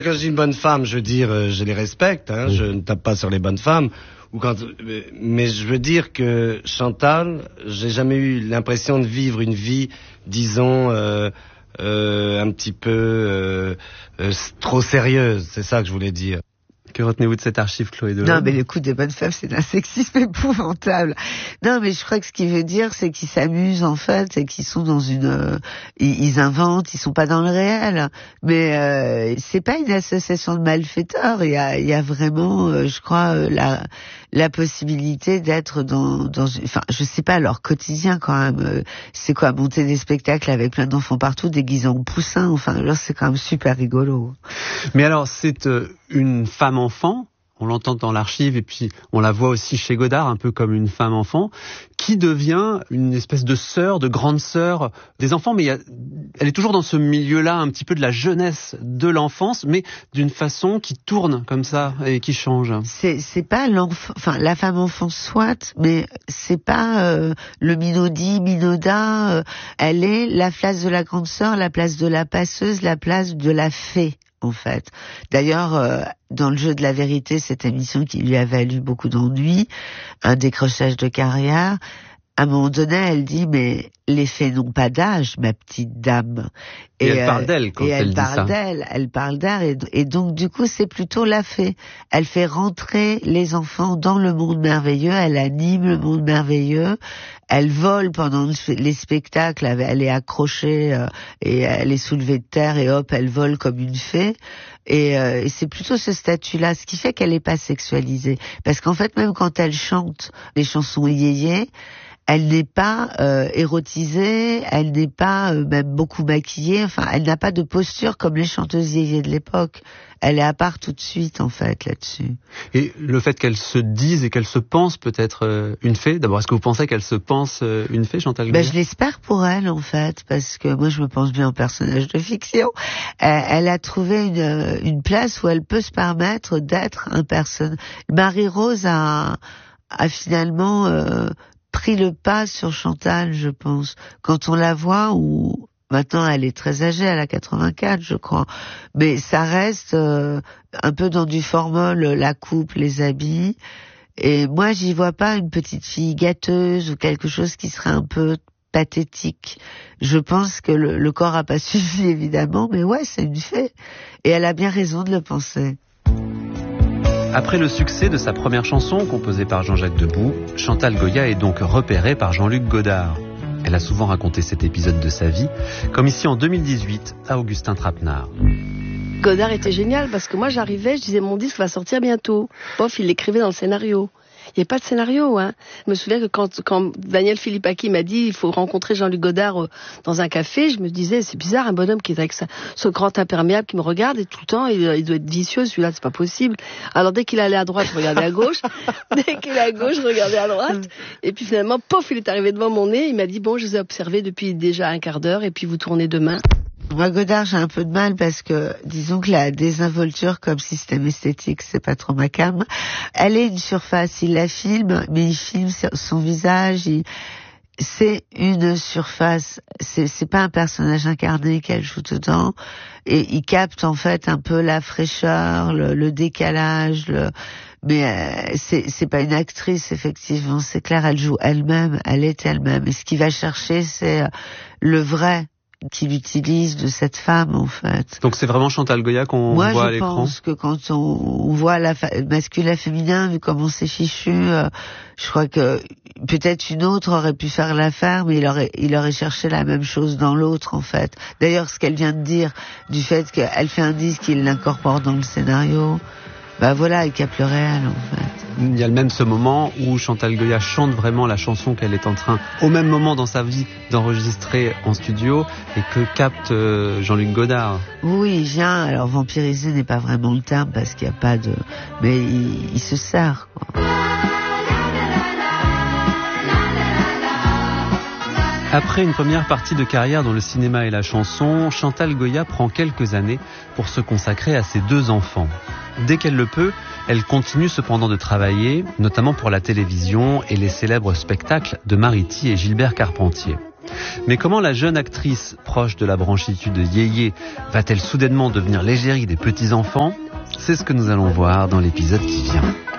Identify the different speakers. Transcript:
Speaker 1: Quand je dis une bonne femme, je veux dire, je les respecte, hein, je ne tape pas sur les bonnes femmes. Mais je veux dire que Chantal, j'ai jamais eu l'impression de vivre une vie, disons, un petit peu trop sérieuse. C'est ça que je voulais dire.
Speaker 2: Que retenez-vous de cette archive, Chloé Delhomme?
Speaker 3: Non, mais le coup des bonnes femmes, c'est un sexisme épouvantable. Non, mais je crois que ce qu'il veut dire, c'est qu'ils s'amusent, en fait, et qu'ils sont dans ils inventent, ils sont pas dans le réel. Mais c'est pas une association de malfaiteurs. Il y a vraiment, je crois, la possibilité d'être enfin, je sais pas, leur quotidien, quand même. C'est quoi, monter des spectacles avec plein d'enfants partout, déguisés en poussins. Enfin, alors c'est quand même super rigolo.
Speaker 2: Mais alors, c'est une femme-enfant, on l'entend dans l'archive et puis on la voit aussi chez Godard, un peu comme une femme-enfant, qui devient une espèce de sœur, de grande sœur des enfants, mais elle est toujours dans ce milieu-là, un petit peu de la jeunesse, de l'enfance, mais d'une façon qui tourne comme ça et qui change.
Speaker 3: C'est pas l'enfant, enfin la femme-enfant soit, mais c'est pas le minaudit, elle est la place de la grande sœur, la place de la passeuse, la place de la fée. En fait. D'ailleurs, dans le jeu de la vérité, cette émission qui lui a valu beaucoup d'ennuis, un décrochage de carrière, à un moment donné, elle dit, mais les fées n'ont pas d'âge, ma petite dame.
Speaker 2: Et elle parle d'elle quand elle dit ça.
Speaker 3: Elle parle d'elle, et donc du coup, c'est plutôt la fée. Elle fait rentrer les enfants dans le monde merveilleux, elle anime le monde merveilleux, elle vole pendant les spectacles, elle est accrochée et elle est soulevée de terre et hop, elle vole comme une fée. Et c'est plutôt ce statut-là, ce qui fait qu'elle n'est pas sexualisée. Parce qu'en fait, même quand elle chante les chansons yéyé, elle n'est pas érotisée, elle n'est pas même beaucoup maquillée, enfin, elle n'a pas de posture comme les chanteuses yéyé de l'époque. Elle est à part tout de suite, en fait, là-dessus.
Speaker 2: Et le fait qu'elle se dise et qu'elle se pense peut-être une fée, d'abord, est-ce que vous pensez qu'elle se pense une fée, Chantal Goya?
Speaker 3: Je l'espère pour elle, en fait, parce que moi, je me pense bien en personnage de fiction. Elle a trouvé une place où elle peut se permettre d'être un personnage. Marie-Rose a finalement pris le pas sur Chantal, je pense. Quand on la voit, maintenant, elle est très âgée, elle a 84, je crois. Mais ça reste un peu dans du formol, la coupe, les habits. Et moi, j'y vois pas une petite fille gâteuse ou quelque chose qui serait un peu pathétique. Je pense que le corps a pas suffi, évidemment, mais ouais, c'est une fée. Et elle a bien raison de le penser.
Speaker 2: Après le succès de sa première chanson, composée par Jean-Jacques Debout, Chantal Goya est donc repérée par Jean-Luc Godard. Elle a souvent raconté cet épisode de sa vie, comme ici en 2018 à Augustin Trapenard.
Speaker 4: Godard était génial parce que moi j'arrivais, je disais mon disque va sortir bientôt. Pof, il l'écrivait dans le scénario. Il n'y avait pas de scénario, hein. Je me souviens que quand Daniel Philippaki m'a dit il faut rencontrer Jean-Luc Godard dans un café, je me disais c'est bizarre, un bonhomme qui est avec ce grand imperméable qui me regarde et tout le temps il doit être vicieux celui-là, c'est pas possible. Alors dès qu'il allait à droite, je regardais à gauche, dès qu'il est à gauche, je regardais à droite, et puis finalement, pof, il est arrivé devant mon nez, il m'a dit bon, je vous ai observé depuis déjà un quart d'heure et puis vous tournez demain.
Speaker 3: Moi, Godard, j'ai un peu de mal parce que, disons que la désinvolture comme système esthétique, c'est pas trop ma came. Elle est une surface, il la filme, mais il filme son visage, c'est une surface, c'est pas un personnage incarné qu'elle joue dedans, et il capte en fait un peu la fraîcheur, le décalage, mais c'est pas une actrice effectivement, c'est clair, elle joue elle-même, elle est elle-même, et ce qu'il va chercher, c'est le vrai qu'il utilise de cette femme, en fait.
Speaker 2: Donc c'est vraiment Chantal Goya qu'on voit à l'écran?
Speaker 3: Moi, je pense que quand on voit masculin, féminin, vu comment c'est fichu, je crois que peut-être une autre aurait pu faire l'affaire, mais il aurait cherché la même chose dans l'autre, en fait. D'ailleurs, ce qu'elle vient de dire, du fait qu'elle fait un disque, il l'incorpore dans le scénario, voilà, il capte le réel, en fait.
Speaker 2: Il y a même ce moment où Chantal Goya chante vraiment la chanson qu'elle est en train, au même moment dans sa vie, d'enregistrer en studio, et que capte Jean-Luc Godard.
Speaker 3: Oui, il vient, alors vampiriser n'est pas vraiment le terme, parce qu'il n'y a pas de... Mais il se sert, quoi.
Speaker 2: Après une première partie de carrière dans le cinéma et la chanson, Chantal Goya prend quelques années pour se consacrer à ses 2 enfants. Dès qu'elle le peut, elle continue cependant de travailler, notamment pour la télévision et les célèbres spectacles de Mariti et Gilbert Carpentier. Mais comment la jeune actrice proche de la branchitude de Yéyé va-t-elle soudainement devenir l'égérie des petits-enfants ? C'est ce que nous allons voir dans l'épisode qui vient.